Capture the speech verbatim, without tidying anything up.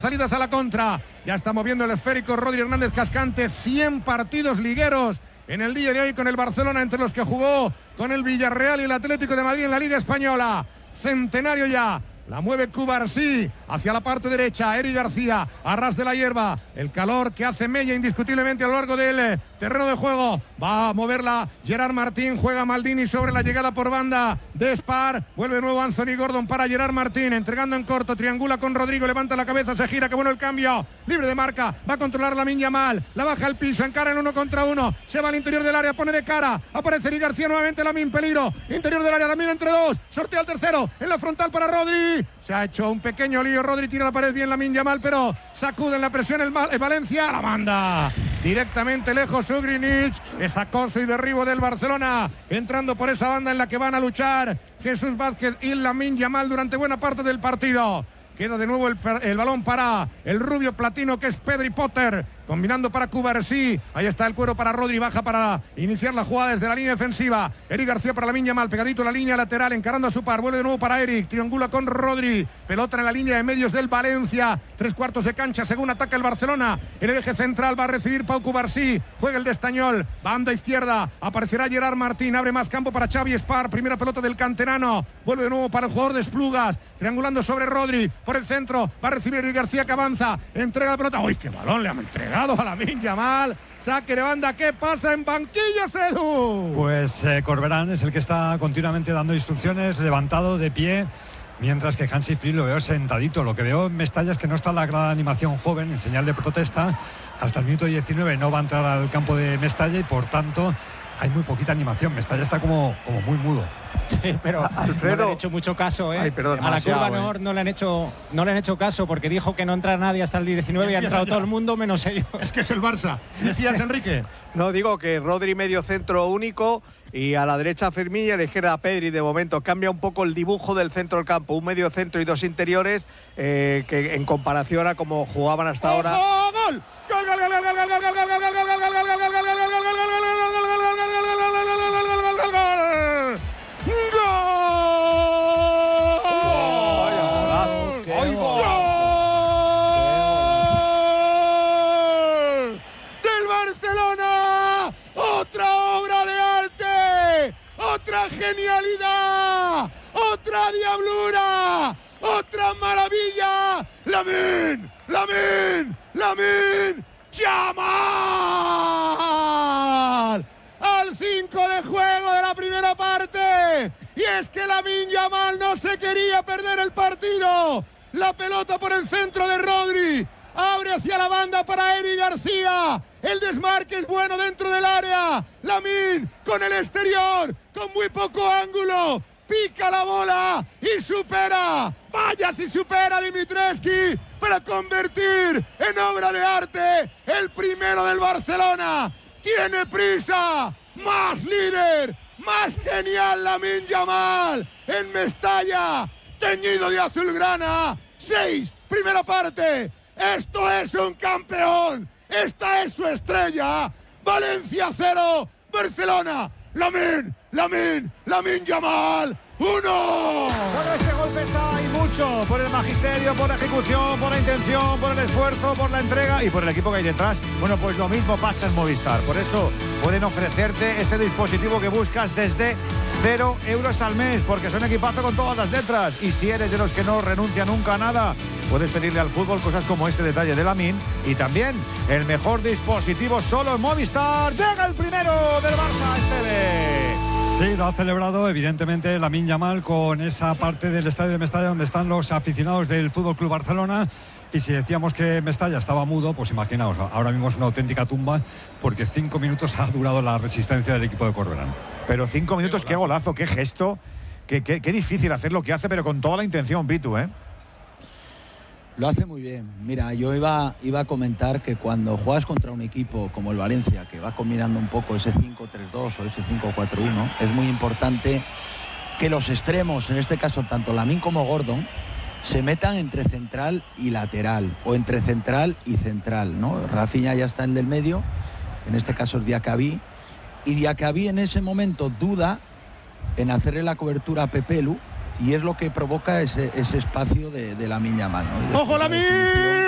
Salidas a la contra, ya está moviendo el esférico Rodri Hernández Cascante. Cien partidos ligueros en el día de hoy con el Barcelona, entre los que jugó con el Villarreal y el Atlético de Madrid en la Liga Española. Centenario ya. La mueve Cubarsí hacia la parte derecha. Eric García, a ras de la hierba. El calor que hace mella indiscutiblemente a lo largo del terreno de juego. Va a moverla Gerard Martín. Juega Maldini sobre la llegada por banda de Spar. Vuelve de nuevo Anthony Gordon para Gerard Martín. Entregando en corto. Triangula con Rodrigo. Levanta la cabeza. Se gira. Qué bueno el cambio. Libre de marca. Va a controlar Lamine Yamal. La baja al piso. Encara en uno contra uno. Se va al interior del área. Pone de cara. Aparece Eric García nuevamente. Lamine, peligro. Interior del área. Lamine entre dos. Sortea el tercero. En la frontal para Rodri. Se ha hecho un pequeño lío. Rodri tira la pared bien Lamine Yamal, pero sacude en la presión el, el Valencia. La manda directamente lejos Ugrinic. Es acoso y derribo del Barcelona. Entrando por esa banda en la que van a luchar Jesús Vázquez y Lamine Yamal durante buena parte del partido. Queda de nuevo el, el balón para el rubio platino que es Pedri Potter. Combinando para Cubarsí. Ahí está el cuero para Rodri. Baja para iniciar la jugada desde la línea defensiva. Eric García para Lamine Yamal. Pegadito a la línea lateral. Encarando a su par. Vuelve de nuevo para Eric. Triangula con Rodri. Pelota en la línea de medios del Valencia. Tres cuartos de cancha según ataca el Barcelona. En el eje central va a recibir Pau Cubarsí. Juega el de Estañol. Banda izquierda. Aparecerá Gerard Martín. Abre más campo para Xavi Spar. Primera pelota del canterano. Vuelve de nuevo para el jugador de Esplugas. Triangulando sobre Rodri. Por el centro. Va a recibir Eric García que avanza. Entrega la pelota. ¡Uy, qué balón le han entregado a Lamine Yamal! Saque de banda. ¿Qué pasa en banquillos, Edu? Pues eh, Corberán es el que está continuamente dando instrucciones, levantado de pie, mientras que Hansi Flick lo veo sentadito. Lo que veo en Mestalla es que no está la gran animación joven en señal de protesta. Hasta el minuto diecinueve no va a entrar al campo de Mestalla y por tanto hay muy poquita animación. Mestalla está como, como muy mudo. Sí, pero Alfredo, no le han hecho mucho caso, ¿eh? Ay, perdón, a la curva eh. Nord no le han hecho no le han hecho caso porque dijo que no entra nadie hasta el diecinueve y ha entrado todo el mundo menos ellos. Es que es el Barça. Decías, Enrique. No, digo que Rodri medio centro único y a la derecha Fermín y a la izquierda Pedri. De momento cambia un poco el dibujo del centro del campo. Un medio centro y dos interiores eh, que en comparación a como jugaban hasta ahora. ¡Gol! ¡Gol, gol, gol, gol, gol, gol, gol, gol, gol, gol, gol, gol, gol, gol, gol, otra genialidad, otra diablura, otra maravilla. Lamine, Lamine, Lamine Yamal al cinco de juego de la primera parte. Y es que Lamine Yamal no se quería perder el partido. La pelota por el centro de Rodri. Abre hacia la banda para Eric García. El desmarque es bueno dentro del área. Lamine con el exterior, con muy poco ángulo. Pica la bola y supera. Vaya si supera a Dimitrescu para convertir en obra de arte el primero del Barcelona. Tiene prisa. Más líder, más genial Lamine Yamal en Mestalla. Teñido de azulgrana. Seis, primera parte. Esto es un campeón. Esta es su estrella. Valencia cero, Barcelona. Lamine, Lamine, Lamine Yamal uno. Por este golpe está y mucho, por el magisterio, por la ejecución, por la intención, por el esfuerzo, por la entrega y por el equipo que hay detrás. Bueno, pues lo mismo pasa en Movistar. Por eso pueden ofrecerte ese dispositivo que buscas desde cero euros al mes, porque son equipazo con todas las letras. Y si eres de los que no renuncia nunca a nada, puedes pedirle al fútbol cosas como este detalle de Lamine y también el mejor dispositivo solo en Movistar. Llega el primero del Barça, este de... Sí, lo ha celebrado evidentemente Lamine Yamal con esa parte del estadio de Mestalla donde están los aficionados del F C Barcelona. Y si decíamos que Mestalla estaba mudo, pues imaginaos, ahora mismo es una auténtica tumba porque cinco minutos ha durado la resistencia del equipo de Corberán. Pero cinco minutos, qué golazo, qué gesto, qué, qué, qué difícil hacer lo que hace, pero con toda la intención, Pitu, ¿eh? Lo hace muy bien. Mira, yo iba, iba a comentar que cuando juegas contra un equipo como el Valencia, que va combinando un poco ese cinco tres dos o ese cinco cuatro uno, es muy importante que los extremos, en este caso tanto Lamine como Gordon, se metan entre central y lateral, o entre central y central, ¿no? Rafinha ya está en el del medio, en este caso es Diacabí, y Diacabí en ese momento duda en hacerle la cobertura a Pepelu, y es lo que provoca ese, ese espacio de, de Lamine Yamal, ¿no? ¡Ojo, Lamine!